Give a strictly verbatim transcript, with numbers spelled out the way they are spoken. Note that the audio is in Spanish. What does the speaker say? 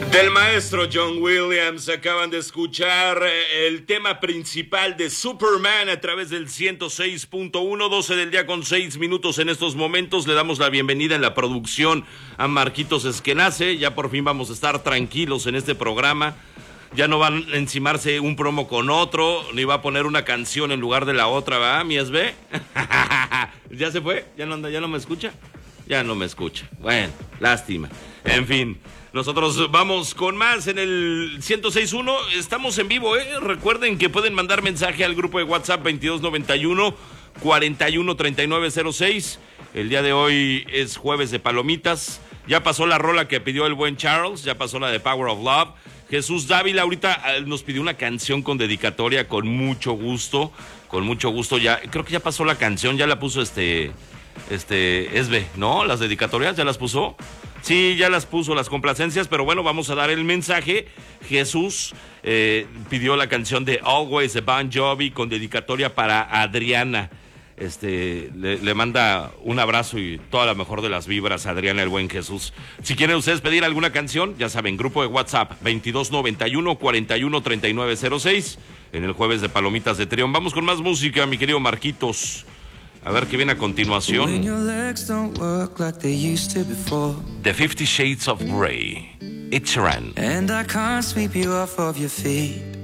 Del maestro John Williams acaban de escuchar el tema principal de Superman a través del ciento seis punto uno, doce del día con seis minutos en estos momentos. Le damos la bienvenida en la producción a Marquitos Esquenace. Ya por fin vamos a estar tranquilos en este programa. Ya no van a encimarse un promo con otro, ni va a poner una canción en lugar de la otra, ¿verdad, mi S B? ¿Ya se fue? ¿Ya no anda? ¿Ya no me escucha? Ya no me escucha. Bueno, lástima. En fin, nosotros vamos con más en el ciento seis punto uno. Estamos en vivo, ¿eh? Recuerden que pueden mandar mensaje al grupo de WhatsApp veintidós noventa y uno, cuarenta y uno, treinta y nueve cero seis. El día de hoy es jueves de palomitas. Ya pasó la rola que pidió el buen Charles, ya pasó la de Power of Love. Jesús Dávila ahorita nos pidió una canción con dedicatoria con mucho gusto, con mucho gusto. Ya creo que ya pasó la canción, ya la puso este este Esbe, ¿no? Las dedicatorias ya las puso. Sí, ya las puso las complacencias, pero bueno, vamos a dar el mensaje. Jesús eh, pidió la canción de Always de Bon Jovi con dedicatoria para Adriana. Este, le, le manda un abrazo y toda la mejor de las vibras a Adriana, el buen Jesús. Si quieren ustedes pedir alguna canción, ya saben, grupo de WhatsApp veintidós noventa y uno, cuarenta y uno, treinta y nueve cero seis en el jueves de Palomitas de Trión. Vamos con más música, mi querido Marquitos. A ver qué viene a continuación. The Fifty Shades of Grey. It's Ran. And I can't sweep you off of your feet.